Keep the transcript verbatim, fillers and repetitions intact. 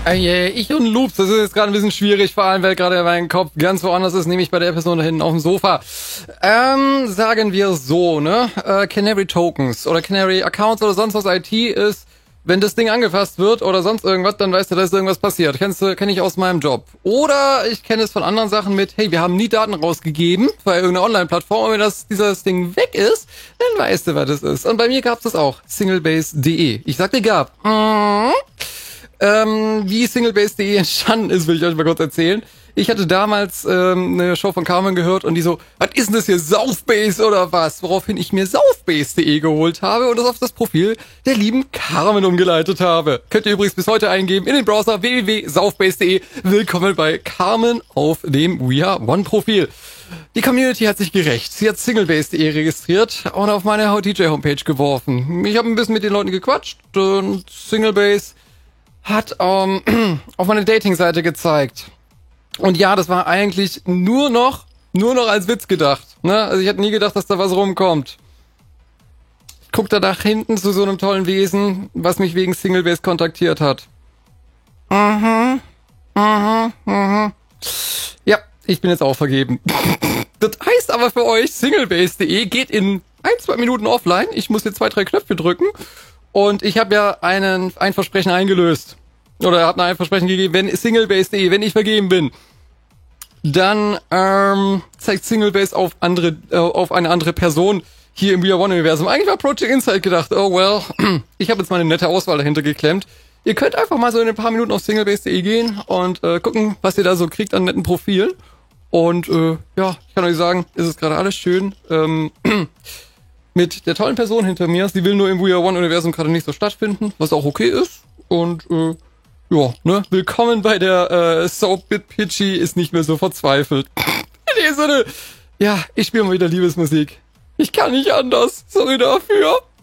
Ey, ich und Loops, das ist jetzt gerade ein bisschen schwierig, vor allem weil gerade mein Kopf ganz woanders ist, nämlich bei der Person da hinten auf dem Sofa. Ähm, sagen wir so, ne? Äh, Canary Tokens oder Canary Accounts oder sonst was I T ist, wenn das Ding angefasst wird oder sonst irgendwas, dann weißt du, da ist irgendwas passiert. Kennst du, kenn ich aus meinem Job. Oder ich kenne es von anderen Sachen mit, hey, wir haben nie Daten rausgegeben bei irgendeiner Online-Plattform, und wenn das, dieses Ding weg ist, dann weißt du, was das ist. Und bei mir gab's das auch. Singlebase punkt de. Ich sagte gab. Mm. Ähm, wie Singlebase punkt de entstanden ist, will ich euch mal kurz erzählen. Ich hatte damals ähm, eine Show von Carmen gehört und die so, was ist denn das hier, Saufbase oder was? Woraufhin ich mir Saufbase punkt de geholt habe und das auf das Profil der lieben Carmen umgeleitet habe. Könnt ihr übrigens bis heute eingeben in den Browser w w w punkt saufbase punkt de. Willkommen bei Carmen auf dem We Are One Profil. Die Community hat sich gerecht. Sie hat Singlebase punkt de registriert und auf meine D J-Homepage geworfen. Ich habe ein bisschen mit den Leuten gequatscht und Singlebase hat ähm, auf meine Dating-Seite gezeigt. Und ja, das war eigentlich nur noch, nur noch als Witz gedacht. Ne? Also ich hätte nie gedacht, dass da was rumkommt. Ich guck da nach hinten zu so einem tollen Wesen, was mich wegen Singlebase kontaktiert hat. Mhm, mhm, mhm. Ja, ich bin jetzt auch vergeben. Das heißt aber für euch, Singlebase punkt de geht in ein, zwei Minuten offline. Ich muss jetzt zwei, drei Knöpfe drücken. Und ich habe ja einen, ein Versprechen eingelöst. Oder er hat mir ein Versprechen gegeben, wenn Singlebase punkt de, wenn ich vergeben bin, dann ähm, zeigt Singlebase auf andere, äh, auf eine andere Person hier im We Are One Universum. Eigentlich war Project Insight gedacht, oh well, ich habe jetzt mal eine nette Auswahl dahinter geklemmt. Ihr könnt einfach mal so in ein paar Minuten auf Singlebase punkt de gehen und äh, gucken, was ihr da so kriegt an netten Profilen. Und äh, ja, ich kann euch sagen, es ist gerade alles schön. Ähm, mit der tollen Person hinter mir. Sie will nur im We Are One Universum gerade nicht so stattfinden, was auch okay ist. Und äh, ja, ne, willkommen bei der äh, Soap Bit Pitchy ist nicht mehr so verzweifelt. In dem Sinne, ja, ich spiele mal wieder Liebesmusik. Ich kann nicht anders. Sorry dafür.